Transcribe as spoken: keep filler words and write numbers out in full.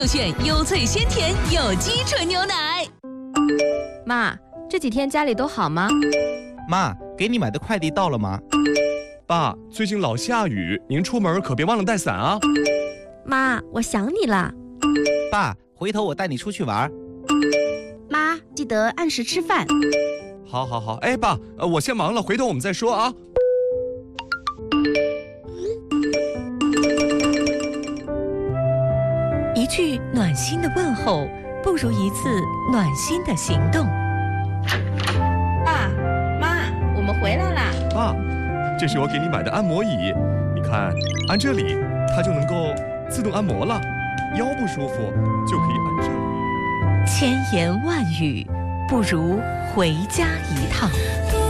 选优萃鲜甜有机纯牛奶。 妈，这几天家里都好吗？ 妈，给你买的快递到了吗？ 爸，最近老下雨，您出门可别忘了带伞啊。 妈，我想你了。 爸，回头我带你出去玩。 妈，记得按时吃饭。 好好好，哎，爸，呃，我先忙了，回头我们再说啊。 一句暖心的问候，不如一次暖心的行动。 爸妈，我们回来啦。 爸，这是我给你买的按摩椅，你看，按这里，它就能够自动按摩了。腰不舒服就可以按这里。 千言万语，不如回家一趟。